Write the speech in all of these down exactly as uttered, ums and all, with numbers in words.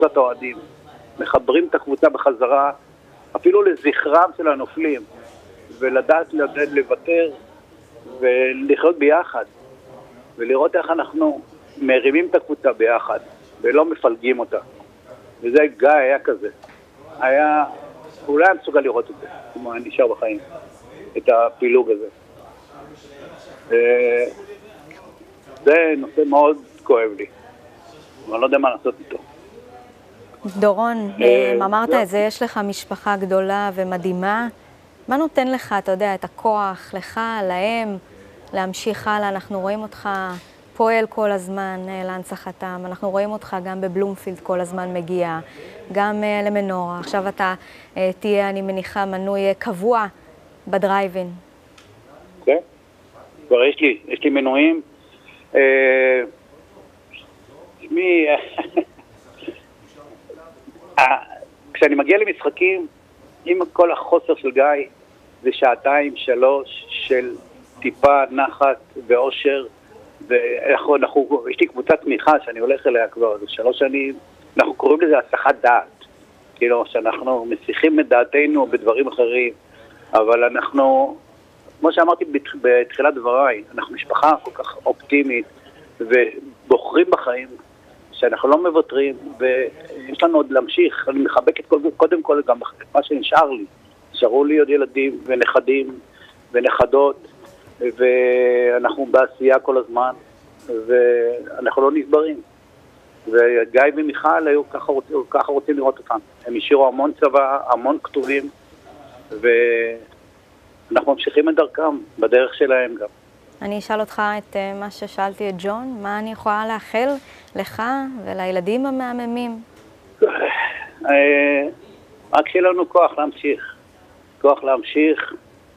קבוצת האוהדים, מחברים את הקבוצה בחזרה, אפילו לזכרם של הנופלים, ולדעת לוותר ולחיות ביחד, ולראות איך אנחנו מרימים את הקבוצה ביחד, ולא מפלגים אותה. וזה גיא היה כזה. היה, אולי היה מסוגל לראות את זה, אם הוא נשאר בחיים, את הפילוג הזה. זה נושא מאוד כואב לי. אני לא יודע מה לעשות איתו. דורון, אמרת את זה, יש לך משפחה גדולה ומדהימה. מה נותן לך, אתה יודע, את הכוח, לך, להם, להמשיך הלאה? אנחנו רואים אותך פועל כל הזמן להנצחתם. אנחנו רואים אותך גם בבלומפילד כל הזמן מגיע, גם למנורה. עכשיו אתה תהיה, אני מניחה, מנוי קבוע בדרייבין. כן, כבר יש לי, יש לי מנויים. מי... כשאני מגיע למשחקים, עם כל החוסר של גיא, זה שעתיים, שלוש, של טיפה נחת ואושר, ואנחנו, אנחנו, יש לי קבוצת תמיכה שאני הולך אליה כבר, זה שלוש שנים, אנחנו קוראים לזה הסחת דעת, כאילו שאנחנו מסיחים את דעתנו בדברים אחרים, אבל אנחנו, כמו שאמרתי בתחילת דבריי, אנחנו משפחה כל כך אופטימית, ובוחרים בחיים, שאנחנו לא מבטרים, ויש לנו עוד להמשיך. אני מחבק את כל, קודם כל גם מה שנשאר לי. נשארו לי עוד ילדים ונכדים ונכדות, ואנחנו בעשייה כל הזמן, ואנחנו לא נשברים. וגיא ומיכל היו ככה, ככה רוצים לראות אותם. הם השאירו המון צבא, המון כתובים, ואנחנו ממשיכים את דרכם, בדרך שלהם גם. אני אשאל אותך את מה ששאלתי את ג'ון, מה אני יכולה לאחל לך ולילדים המהממים? רק שיהיה לנו כוח להמשיך, כוח להמשיך,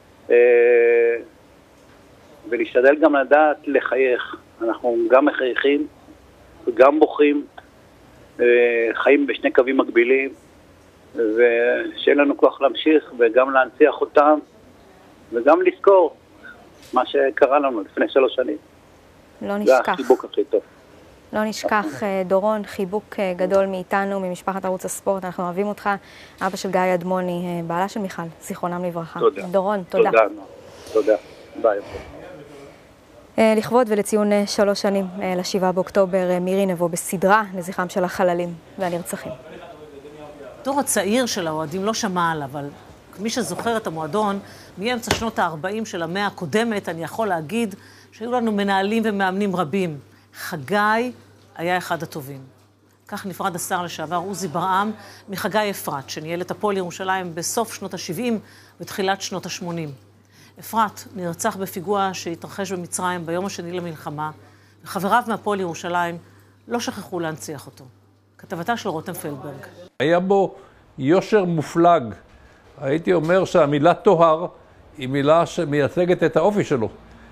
ולהשתדל גם לדעת לחייך. אנחנו גם מחייכים, גם בוכים, חיים בשני קווים מקבילים, ושיהיה לנו כוח להמשיך וגם להנציח אותם, וגם לזכור מה שקרה לנו לפני שלוש שנים. לא נשכח. זה החיבוק הכי טוב. לא נשכח, דורון, חיבוק גדול מאיתנו, ממשפחת ערוץ הספורט. אנחנו אוהבים אותך. אבא של גיא אדמוני, בעלה של מיכל, זיכרונם לברכה. תודה. דורון, תודה. תודה. תודה. ביי. לכבוד ולציון שלוש שנים לשבעה באוקטובר, מירי נבוא בסדרה לזכרם של החללים והנרצחים. דור הצעיר של האוהדים לא שמע עליו, אבל מי שזוכר את המועדון, מאמצע שנות ה-ארבעים של המאה הקודמת, אני יכול להגיד שהיו לנו מנהלים ומאמנים רבים. חגי היה אחד הטובים. כך נפרד השר לשעבר עוזי ברעם מחגי אפרת, שניהל את הפועל ירושלים בסוף שנות ה-שבעים ותחילת שנות ה-שמונים. אפרת נרצח בפיגוע שהתרחש במצרים ביום השני למלחמה, וחבריו מהפועל ירושלים לא שכחו להנציח אותו. כתבתה של רותם פלדברג. היה בו יושר מופלג. הייתי אומר שהמילה טוהר היא מילה שמייצגת את האופי שלו.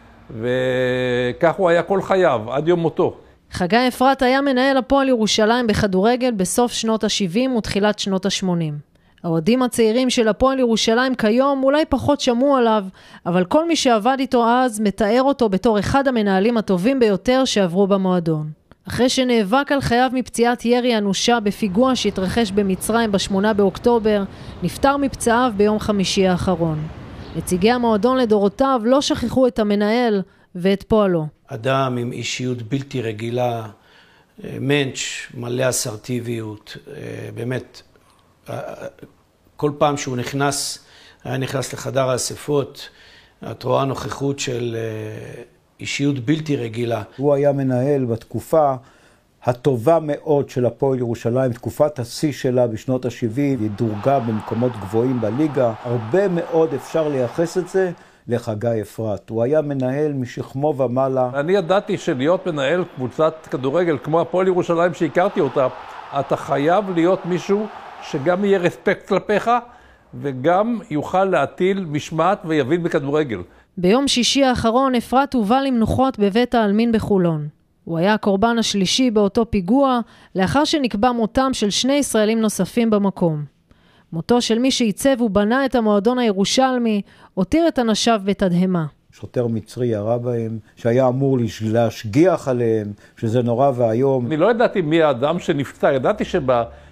וכך הוא היה כל חייו, עד יום מותו. חגי אפרת היה מנהל הפועל ירושלים בכדורגל בסוף שנות ה-שבעים ותחילת שנות ה-שמונים. האוהדים הצעירים של הפועל ירושלים כיום אולי פחות שמעו עליו, אבל כל מי שעבד איתו אז מתאר אותו בתור אחד המנהלים הטובים ביותר שעברו במועדון. אחרי שנאבק על חייו מפציעת ירי אנושה בפיגוע שהתרחש במצרים בשמונה באוקטובר, נפטר מפצעיו ביום חמישי האחרון. נציגי המועדון לדורותיו לא שכחו את המנהל ואת פועלו. אדם עם אישיות בלתי רגילה, מנץ' מלא אסרטיביות, באמת, כל פעם שהוא נכנס, היה נכנס לחדר האספות, את רואה נוכחות של אישיות בלתי רגילה. הוא היה מנהל בתקופה הטובה מאוד של הפועל ירושלים, תקופת השיא שלה בשנות ה-שבעים, היא דורגה במקומות גבוהים בליגה. הרבה מאוד אפשר לייחס את זה לחגי אפרת. הוא היה מנהל משכמו ומעלה. אני ידעתי שלהיות מנהל קבוצת כדורגל כמו הפועל ירושלים שהכרתי אותה, אתה חייב להיות מישהו שגם יהיה רספקט כלפיך, וגם יוכל להטיל משמעת ויבין בכדורגל. ביום שישי האחרון אפרת הובא למנוחות בבית העלמין בחולון. הוא היה הקורבן השלישי באותו פיגוע, לאחר שנקבע מותם של שני ישראלים נוספים במקום. מותו של מי שעיצב ובנה את המועדון הירושלמי, הותיר את אנשיו בתדהמה. שוטר מצרי ירה בהם, שהיה אמור להשגיח עליהם, שזה נורא והיום. אני לא ידעתי מי האדם שנפצע, ידעתי